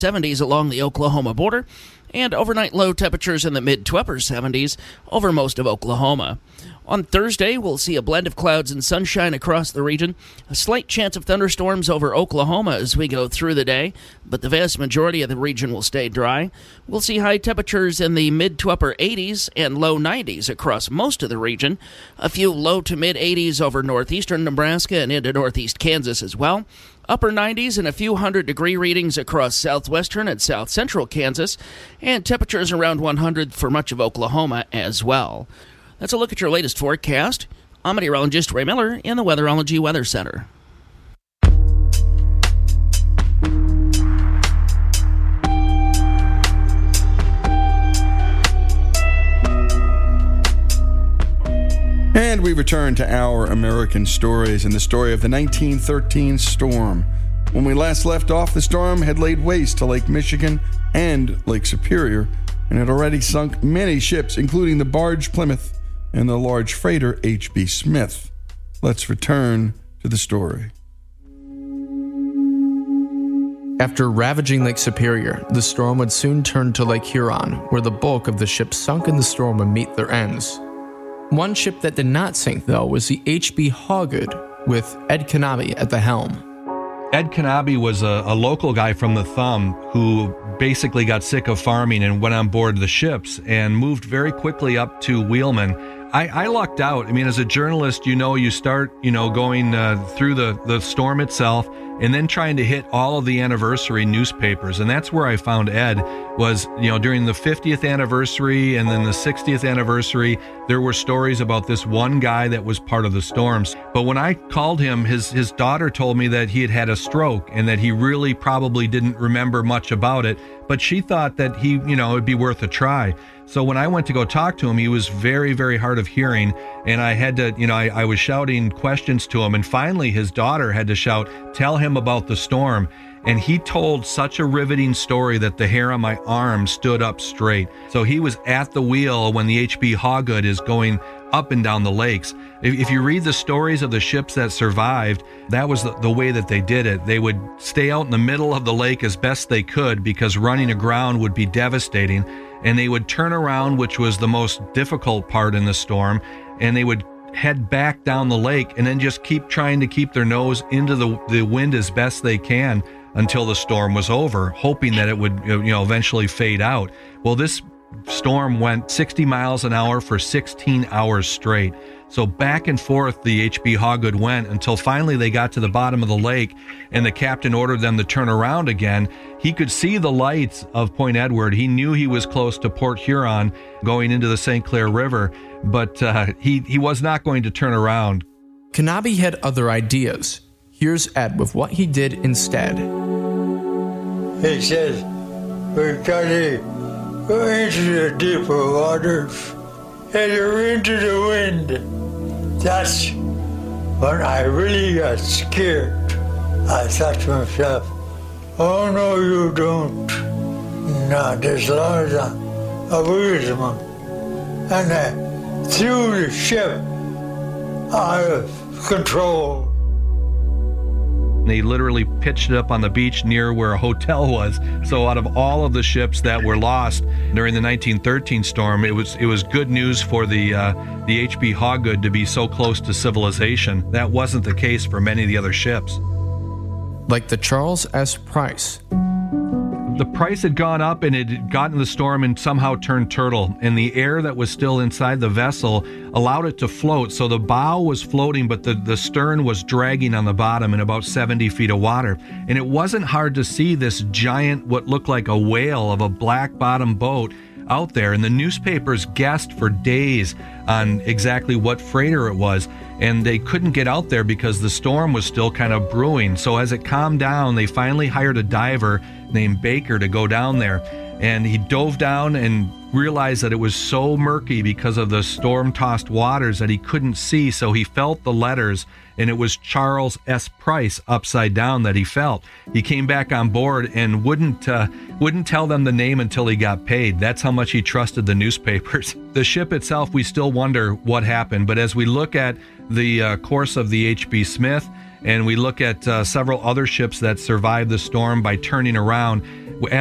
70s along the Oklahoma border, and overnight low temperatures in the mid to upper 70s over most of Oklahoma. On Thursday, we'll see a blend of clouds and sunshine across the region, a slight chance of thunderstorms over Oklahoma as we go through the day, but the vast majority of the region will stay dry. We'll see high temperatures in the mid to upper 80s and low 90s across most of the region, a few low to mid 80s over northeastern Nebraska and into northeast Kansas as well. Upper 90s and a few 100-degree readings across southwestern and south central Kansas, and temperatures around 100 for much of Oklahoma as well. That's a look at your latest forecast. I'm meteorologist Ray Miller in the Weatherology Weather Center. And we return to our American stories and the story of the 1913 storm. When we last left off, the storm had laid waste to Lake Michigan and Lake Superior and had already sunk many ships, including the barge Plymouth and the large freighter H.B. Smith. Let's return to the story. After ravaging Lake Superior, the storm would soon turn to Lake Huron, where the bulk of the ships sunk in the storm would meet their ends. One ship that did not sink, though, was the H.B. Hawgood, with Ed Knabe at the helm. Ed Knabe was a local guy from the Thumb who basically got sick of farming and went on board the ships and moved very quickly up to Wheelman. I lucked out. I mean, as a journalist, you start, going through the storm itself and then trying to hit all of the anniversary newspapers. And that's where I found Ed was, during the 50th anniversary and then the 60th anniversary, there were stories about this one guy that was part of the storms. But when I called him, his daughter told me that he had had a stroke and that he really probably didn't remember much about it. But she thought that it'd be worth a try. So when I went to go talk to him, he was very, very hard of hearing. And I had to, I was shouting questions to him. And finally, his daughter had to shout, "Tell him about the storm." And he told such a riveting story that the hair on my arm stood up straight. So he was at the wheel when the H.B. Hawgood is going up and down the lakes. If you read the stories of the ships that survived, that was the way that they did it. They would stay out in the middle of the lake as best they could because running aground would be devastating. And they would turn around, which was the most difficult part in the storm, and they would head back down the lake and then just keep trying to keep their nose into the wind as best they can until the storm was over, hoping that it would eventually fade out. Well, this storm went 60 miles an hour for 16 hours straight. So back and forth the H.B. Hawgood went until finally they got to the bottom of the lake and the captain ordered them to turn around again. He could see the lights of Point Edward. He knew he was close to Port Huron going into the St. Clair River, but he was not going to turn around. Knabe had other ideas. Here's Ed with what he did instead. He says, "We've got to go into the deeper waters and you're into the wind." That's when I really got scared. I thought to myself, "Oh, no, you don't. Not as long as a wheelsman." And I threw the ship out of control. They literally pitched it up on the beach near where a hotel was. So out of all of the ships that were lost during the 1913 storm, it was good news for the H.B. Hawgood to be so close to civilization. That wasn't the case for many of the other ships. Like the Charles S. Price. The Price had gone up and it had gotten the storm and somehow turned turtle, and the air that was still inside the vessel allowed it to float. So the bow was floating, but the stern was dragging on the bottom in about 70 feet of water. And it wasn't hard to see this giant, what looked like a whale of a black bottom boat out there. And the newspapers guessed for days on exactly what freighter it was. And they couldn't get out there because the storm was still kind of brewing. So as it calmed down, they finally hired a diver named Baker to go down there. And he dove down and realized that it was so murky because of the storm-tossed waters that he couldn't see. So he felt the letters, and it was Charles S. Price upside down that he felt. He came back on board and wouldn't tell them the name until he got paid. That's how much he trusted the newspapers. The ship itself, we still wonder what happened. But as we look at the course of the H.B. Smith And we look at several other ships that survived the storm by turning around.